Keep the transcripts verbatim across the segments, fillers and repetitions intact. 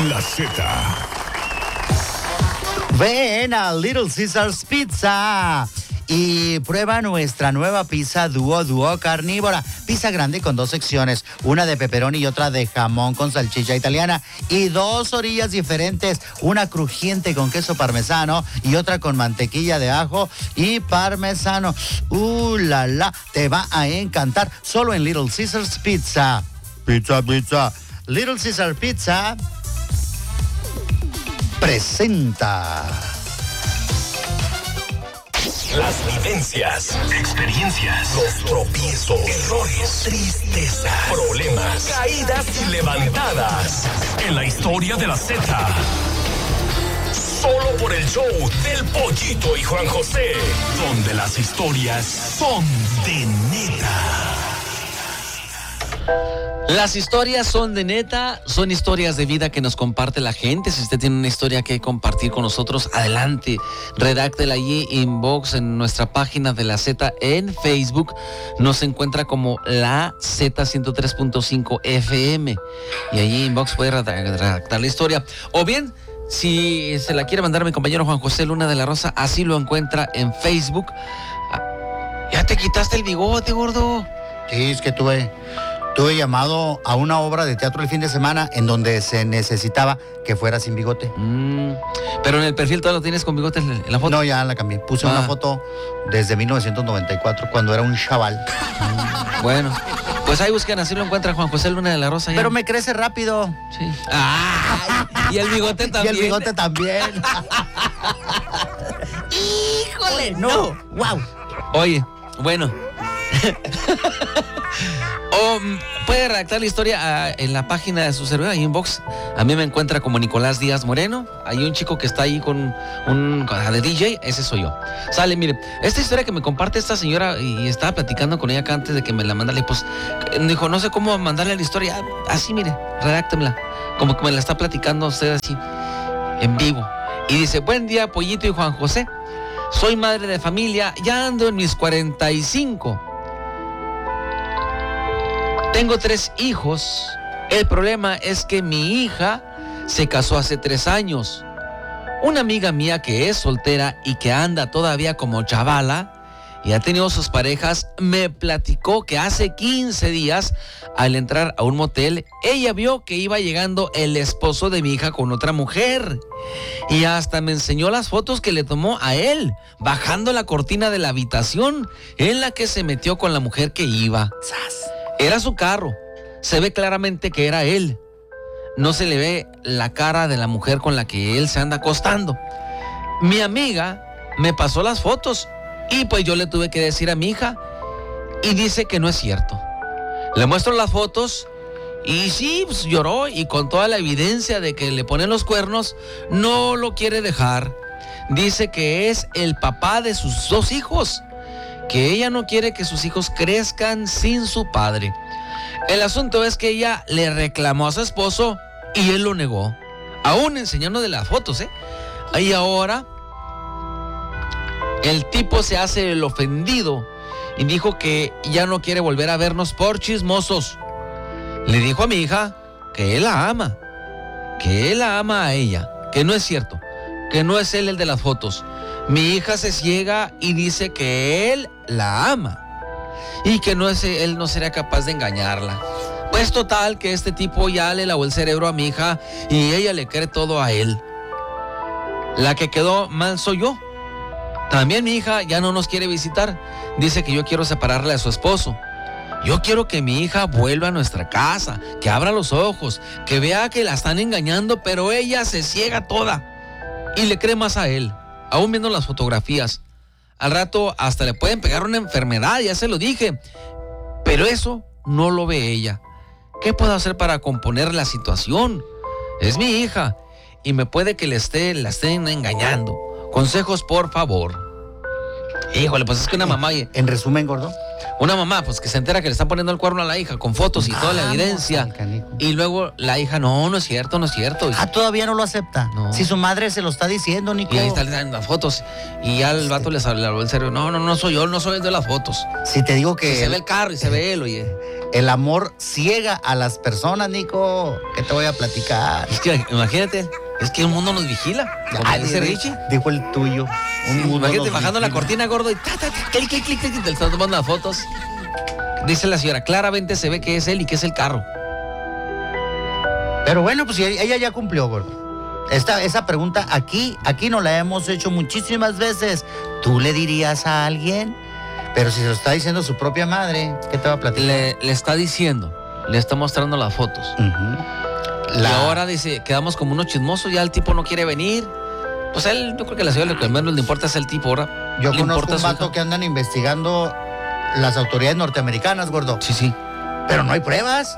La Z. Ven a Little Caesars Pizza y prueba nuestra nueva pizza Duo Duo carnívora. Pizza grande con dos secciones, una de pepperoni y otra de jamón con salchicha italiana y dos orillas diferentes, una crujiente con queso parmesano y otra con mantequilla de ajo y parmesano. ¡Uh, la, la! Te va a encantar solo en Little Caesars Pizza. Pizza, pizza. Little Caesars Pizza presenta. Las vivencias, experiencias, los tropiezos, errores, tristeza, problemas, caídas y levantadas. En la historia de la Z. Solo por el show del Pollito y Juan José, donde las historias son de neta. Las historias son de neta, son historias de vida que nos comparte la gente. Si usted tiene una historia que compartir con nosotros, adelante, redáctela allí, inbox en nuestra página de la Z en Facebook. Nos encuentra como la Z ciento tres punto cinco F M y allí inbox puede redactar la historia. O bien, si se la quiere mandar a mi compañero Juan José Luna de la Rosa, así lo encuentra en Facebook. Ya te quitaste el bigote, gordo. Sí, es que tuve... Tuve llamado a una obra de teatro el fin de semana en donde se necesitaba que fuera sin bigote. Mm, pero en el perfil todo lo tienes con bigote en la foto. No, ya la cambié. Puse ah. una foto desde mil novecientos noventa y cuatro, cuando era un chaval. Mm, bueno, pues ahí buscan, así lo encuentra Juan José Luna de la Rosa. Ya. Pero me crece rápido. Sí. Ah, y el bigote también. Y el bigote también. ¡Híjole! No. ¡Wow! Oye, bueno. O puede redactar la historia uh, en la página de su servidor, ahí inbox. A mí me encuentra como Nicolás Díaz Moreno. Hay un chico que está ahí con un con, de D J, ese soy yo. Sale, mire, esta historia que me comparte esta señora, y estaba platicando con ella acá antes de que me la mandara, pues dijo, no sé cómo mandarle la historia. Así, mire, redáctemela. Como que me la está platicando usted así, en vivo. Y dice, buen día, Pollito y Juan José. Soy madre de familia, ya ando en mis cuarenta y cinco. Tengo tres hijos. El problema es que mi hija se casó hace tres años. Una amiga mía que es soltera y que anda todavía como chavala y ha tenido sus parejas, me platicó que hace quince días, al entrar a un motel, ella vio que iba llegando el esposo de mi hija con otra mujer. Y hasta me enseñó las fotos que le tomó a él, bajando la cortina de la habitación en la que se metió con la mujer que iba. ¡Sas! Era su carro. Se ve claramente que era él. No se le ve la cara de la mujer con la que él se anda acostando. Mi amiga me pasó las fotos y pues yo le tuve que decir a mi hija y dice que no es cierto. Le muestro las fotos y sí, pues lloró y con toda la evidencia de que le ponen los cuernos, no lo quiere dejar. Dice que es el papá de sus dos hijos, que ella no quiere que sus hijos crezcan sin su padre. El asunto es que ella le reclamó a su esposo y él lo negó, aún enseñándole las fotos, ¿eh? Y ahora el tipo se hace el ofendido y dijo que ya no quiere volver a vernos por chismosos. Le dijo a mi hija que él la ama, que él la ama a ella, que no es cierto, que no es él el de las fotos. Mi hija se ciega y dice que él la ama y que no es, él no sería capaz de engañarla. Pues total, que este tipo ya le lavó el cerebro a mi hija y ella le cree todo a él. La que quedó mal soy yo. También mi hija ya no nos quiere visitar. Dice que yo quiero separarle a su esposo. Yo quiero que mi hija vuelva a nuestra casa, que abra los ojos, que vea que la están engañando, pero ella se ciega toda y le cree más a él. Aún viendo las fotografías, al rato hasta le pueden pegar una enfermedad, ya se lo dije, pero eso no lo ve ella. ¿Qué puedo hacer para componer la situación? Es mi hija y me puede que le esté, la estén engañando. Consejos, por favor. Híjole, pues es que una mamá... En resumen, gordo, Una mamá, pues que se entera que le está poniendo el cuerno a la hija con fotos y toda la Vamos, evidencia. canijo. Y luego la hija, no, no es cierto, no es cierto. Y, Ah, todavía no lo acepta. No. Si su madre se lo está diciendo, Nico. y ahí están las fotos. Y ya el vato le salió el cerebro. No, no, no soy yo, no soy el de las fotos. Si te digo Y que se el, ve el carro y se ve él, oye. el amor ciega a las personas, Nico. ¿Qué te voy a platicar? Es que imagínate, es que el mundo nos vigila. Como Ah, dice di- Richie. Dijo el tuyo. Un mundo Imagínate nos bajando la vigila. cortina, gordo, y ta, ta, ta, clic, clic, clic, clic, te están tomando las fotos. Dice la señora, claramente se ve que es él y que es el carro. Pero bueno, pues ella ella ya cumplió, gordo. Esta, esa pregunta aquí, aquí nos la hemos hecho muchísimas veces. ¿Tú le dirías a alguien? Pero si se lo está diciendo su propia madre, ¿qué te va a platicar? Le, le está diciendo, le está mostrando las fotos. Ujú. Y La- ahora dice, quedamos como unos chismosos, ya el tipo no quiere venir. Pues a él, yo creo que la señora lo que menos le importa es el tipo ahora. Yo le conozco importa un su vato hija. que andan investigando las autoridades norteamericanas, gordo. Sí, sí. Pero no hay pruebas.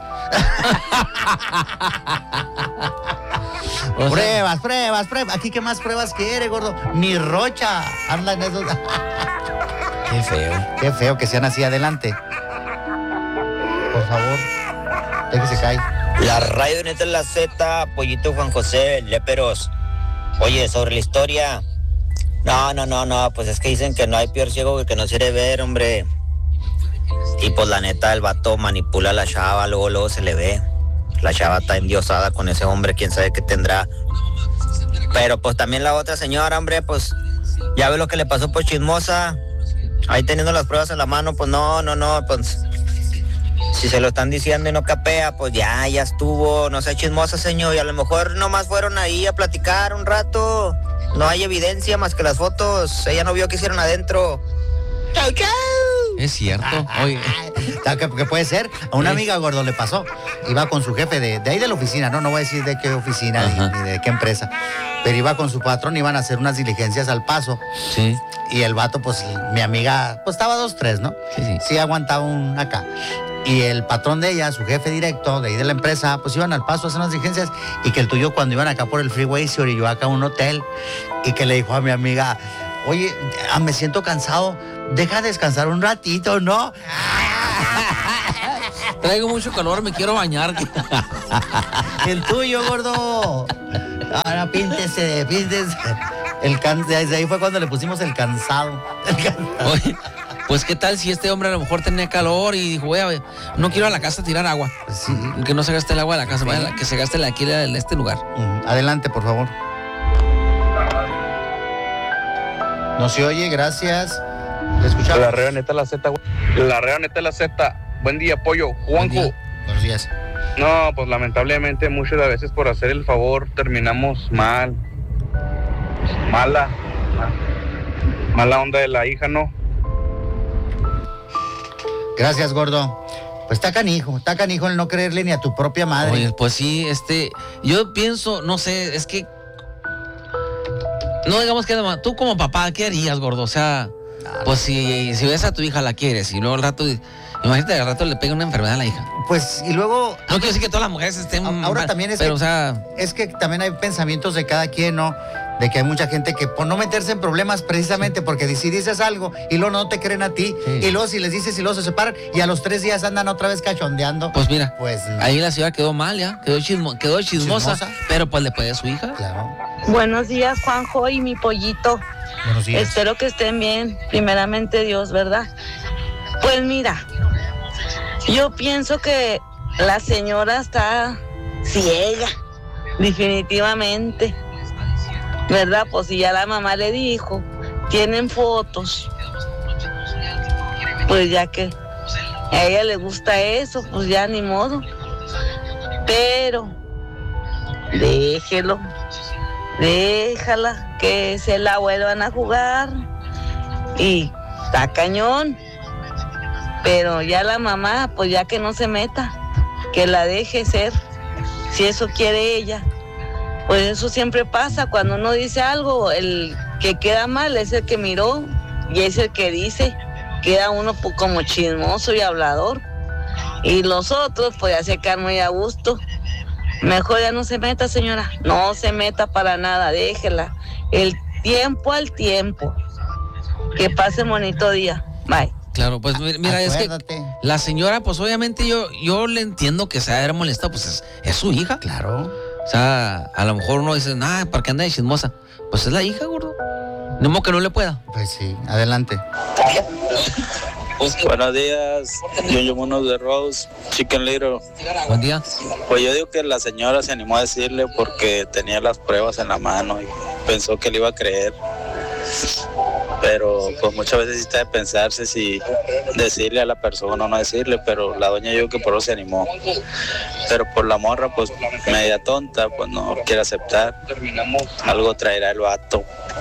O sea, Pruebas, pruebas, pruebas. Aquí, ¿qué más pruebas quiere, gordo? Ni Rocha anda en esos. qué feo. Qué feo que sean así adelante. Por favor, déjese caer. La radio neta es la Z, Pollito Juan José, Léperos. Oye, sobre la historia. No, no, no, no, pues es que dicen que no hay peor ciego que el que no quiere ver, hombre. Y pues la neta, el vato manipula a la chava, luego, luego se le ve. La chava está endiosada con ese hombre, quién sabe qué tendrá. Pero pues también la otra señora, hombre, pues ya ve lo que le pasó por chismosa. Ahí teniendo las pruebas en la mano, pues no, no, no, pues si se lo están diciendo y no capea, pues ya, ya estuvo, no sea chismosa, señor, y a lo mejor nomás fueron ahí a platicar un rato. No hay evidencia más que las fotos, ella no vio qué hicieron adentro. Chau, chau. Es cierto. Oye, ¿Sabes qué, qué puede ser? A una Es- amiga, gordo, le pasó. Iba con su jefe de, de ahí de la oficina, no, no voy a decir de qué oficina Ajá. ni, ni de qué empresa. Pero iba con su patrón, iban a hacer unas diligencias al Paso. sí, Y el vato, pues, mi amiga, pues estaba dos, tres, ¿no? sí, sí. Sí aguantaba un acá. Y el patrón de ella, su jefe directo de ahí de la empresa, pues iban al Paso a hacer unas diligencias. Y que el tuyo, cuando iban acá por el freeway, se orilló acá a un hotel. Y que le dijo a mi amiga, oye, ah, me siento cansado, deja descansar un ratito, ¿no? Traigo mucho calor, me quiero bañar. El tuyo, gordo. Ahora píntese, píntese. El can... Desde ahí fue cuando le pusimos el cansado. El cansado. Oye, pues qué tal si este hombre a lo mejor tenía calor y dijo, "Oye, a ver, no quiero a la casa tirar agua. Sí. Que no se gaste el agua de la casa, vaya, que se gaste la aquí en este lugar. Ujú. Adelante, por favor. No se oye, gracias. Te escuchamos. La Reo neta la Z, güey. La Reo neta la Z. Buen día, pollo. Buen Juanjo. día. Buenos días. No, pues lamentablemente muchas de veces por hacer el favor terminamos mal. Mala. Mala onda de la hija, ¿no? Gracias, gordo. Pues está canijo, está canijo el no creerle ni a tu propia madre. Oye, pues sí, este, yo pienso, no sé, es que, no digamos que, tú como papá, ¿qué harías, gordo? O sea, pues si, si ves a tu hija, la quieres, y luego al rato, imagínate que al rato le pega una enfermedad a la hija. Pues, y luego, No quiero decir que todas las mujeres estén A- ahora mal, también es pero, que- o sea, es que también hay pensamientos de cada quien, ¿no? De que hay mucha gente que por no meterse en problemas precisamente porque si dices algo y luego no te creen a ti, Sí. y luego si les dices y luego se separan y a los tres días andan otra vez cachondeando. pues mira, Pues, ahí la señora quedó mal ya, quedó, chismo, quedó chismosa, Chismosa. pero pues le puede a su hija. claro. Buenos días, Juanjo y mi pollito. Buenos días. Espero que estén bien, primeramente Dios, ¿verdad? Pues mira, yo pienso que la señora está ciega, definitivamente, ¿verdad? Pues si ya la mamá le dijo, tienen fotos, pues ya que a ella le gusta eso, pues ya ni modo. Pero déjelo. Déjala que se la vuelvan a jugar y está cañón. Pero ya la mamá, pues ya que no se meta, que la deje ser, si eso quiere ella. Pues eso siempre pasa, cuando uno dice algo, el que queda mal es el que miró y es el que dice, queda uno pues como chismoso y hablador. Y los otros pues ya se quedan muy a gusto. Mejor ya no se meta, señora. No se meta para nada, déjela. El tiempo al tiempo. Que pase un bonito día. Bye. Claro, pues mira, Acuérdate. es que la señora, pues obviamente yo, yo le entiendo que se haya molestado, pues es, es su hija. Claro. O sea, a lo mejor uno dice, ah, ¿para qué anda de chismosa? Pues es la hija, gordo. Ni modo que no le pueda. Pues sí, adelante. Buenos días, yo llamo uno de Rose, Chicken Little. Buen día. Pues yo digo que la señora se animó a decirle porque tenía las pruebas en la mano y pensó que le iba a creer. Pero pues muchas veces sí está de pensarse si decirle a la persona o no decirle, pero la doña yo digo que por eso se animó. Pero por la morra, pues media tonta, pues no quiere aceptar. Algo traerá el vato.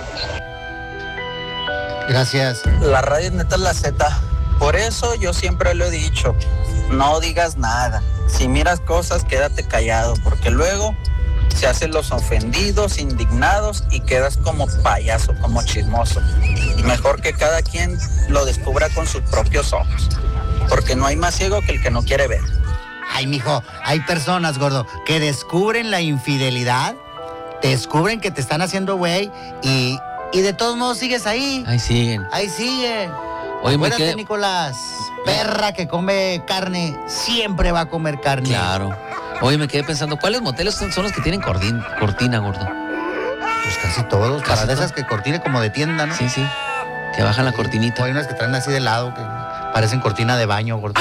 Gracias. La radio neta es la Z. Por eso yo siempre lo he dicho, no digas nada. Si miras cosas, quédate callado, porque luego se hacen los ofendidos, indignados y quedas como payaso, como chismoso. Mejor que cada quien lo descubra con sus propios ojos, porque no hay más ciego que el que no quiere ver. Ay, mijo, hay personas, gordo, que descubren la infidelidad, descubren que te están haciendo güey y, y de todos modos sigues ahí. Ahí siguen. Ahí siguen. Oye, me Acuérdate, quedé... Nicolás, perra que come carne, siempre va a comer carne. Claro. Oye, me quedé pensando, ¿cuáles moteles son, son los que tienen cordín, cortina, gordo? Pues casi todos, Casi para de todos. esas que cortine como de tienda, ¿no? Sí, sí. Que bajan la cortinita. O hay unas que traen así de lado, que parecen cortina de baño, gordo.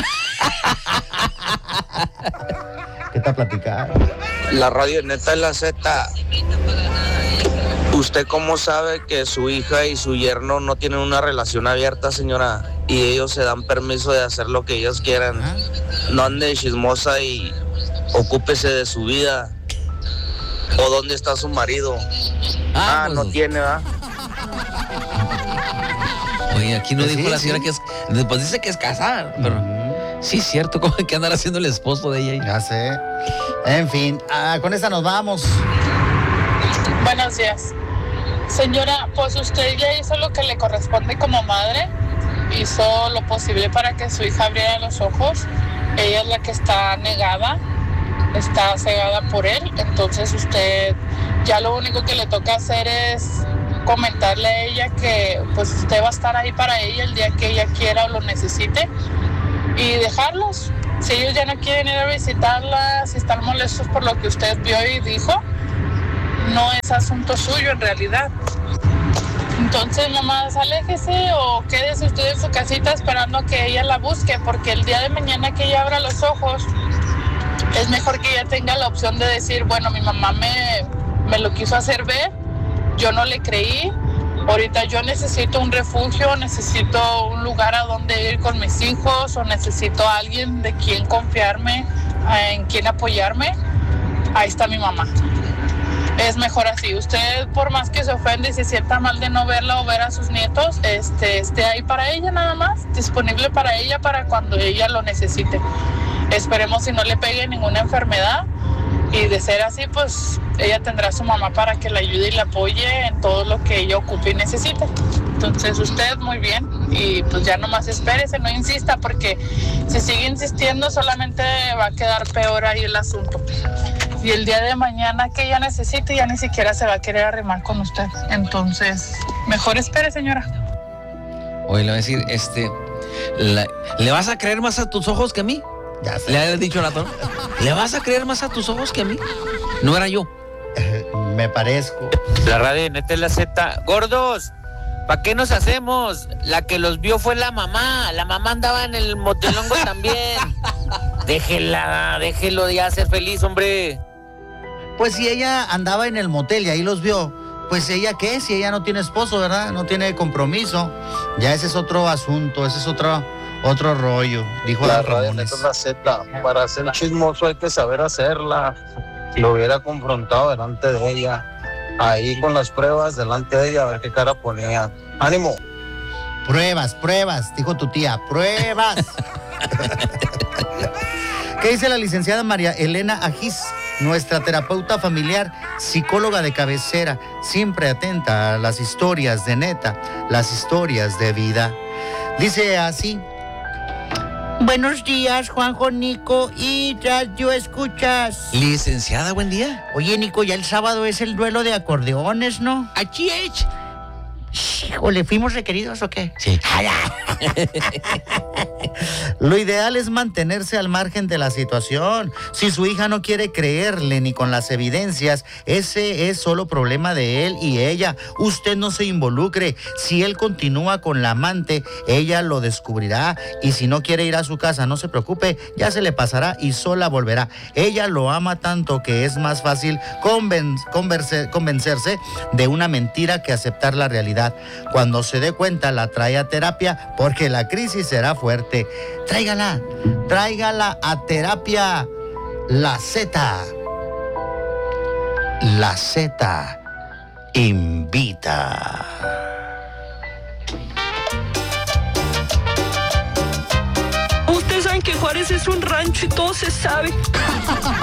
¿Qué te platicar? La radio neta es la Z. ¿Usted cómo sabe que su hija y su yerno no tienen una relación abierta, señora? Y ellos se dan permiso de hacer lo que ellos quieran. ¿Ah? No ande de chismosa y ocúpese de su vida. ¿O dónde está su marido? Ah, Ah, pues, no tiene, ¿verdad? Oye, aquí no Pues dijo sí, la señora sí. que es... Pues dice que es casada, pero... Ujú. Sí, es cierto, como que andar haciendo el esposo de ella. ahí. Ya sé. En fin, ah, con esta nos vamos. Buenos días. Señora, pues usted ya hizo lo que le corresponde como madre. Hizo lo posible para que su hija abriera los ojos. Ella es la que está negada, está cegada por él. Entonces usted ya lo único que le toca hacer es comentarle a ella que pues usted va a estar ahí para ella el día que ella quiera o lo necesite. Y dejarlos. Si ellos ya no quieren ir a visitarla, si están molestos por lo que usted vio y dijo, no es asunto suyo en realidad. Entonces, nomás aléjese o quédese usted en su casita esperando a que ella la busque, porque el día de mañana que ella abra los ojos, es mejor que ella tenga la opción de decir, bueno, mi mamá me, me lo quiso hacer ver, yo no le creí, ahorita yo necesito un refugio, necesito un lugar a donde ir con mis hijos o necesito a alguien de quien confiarme, en quien apoyarme. Ahí está mi mamá. Es mejor así. Usted, por más que se ofende y se sienta mal de no verla o ver a sus nietos, este, esté ahí para ella nada más, disponible para ella para cuando ella lo necesite. Esperemos si no le pegue ninguna enfermedad y de ser así, pues ella tendrá a su mamá para que la ayude y la apoye en todo lo que ella ocupe y necesite. Entonces usted muy bien y pues ya nomás espérese, no insista porque si sigue insistiendo solamente va a quedar peor ahí el asunto. Y el día de mañana que ella necesite ya ni siquiera se va a querer arrimar con usted. Entonces, mejor espere, señora. Oye, le voy a decir, este... la- ¿Le vas a creer más a tus ojos que a mí? Ya sé. Le había dicho la tona. ¿Le vas a creer más a tus ojos que a mí? No era yo. Me parezco. La radio neta es la Z. Gordos, ¿para qué nos hacemos? La que los vio fue la mamá. La mamá andaba en el motelongo también. Déjela, déjelo ya ser feliz, hombre. Pues si ella andaba en el motel y ahí los vio, pues ella qué, si ella no tiene esposo, ¿verdad? No tiene compromiso. Ya ese es otro asunto, ese es otro, otro rollo, dijo La Don radio Ramones. neta es la Z. Para ser chismoso hay que saber hacerla. Lo hubiera confrontado delante de ella. Ahí con las pruebas delante de ella, a ver qué cara ponía. ¡Ánimo! Pruebas, pruebas, dijo tu tía, pruebas. ¿Qué dice la licenciada María Elena Agis, nuestra terapeuta familiar, psicóloga de cabecera, siempre atenta a las historias de neta, las historias de vida? Dice así: buenos días, Juanjo, Nico y Radio Escuchas. Licenciada, buen día. Oye, Nico, ya el sábado es el duelo de acordeones, ¿no? Aquí es. Híjole, ¿fuimos requeridos o qué? Sí. Lo ideal es mantenerse al margen de la situación. Si su hija no quiere creerle ni con las evidencias, ese es solo problema de él y ella. Usted no se involucre. Si él continúa con la amante, ella lo descubrirá. Y si no quiere ir a su casa, no se preocupe, ya se le pasará y sola volverá. Ella lo ama tanto que es más fácil conven- converse- convencerse de una mentira que aceptar la realidad. Cuando se dé cuenta, la trae a terapia porque la crisis será fuerte. Tráigala, tráigala a terapia. La Z. La Z invita. Ustedes saben que Juárez es un rancho y todo se sabe.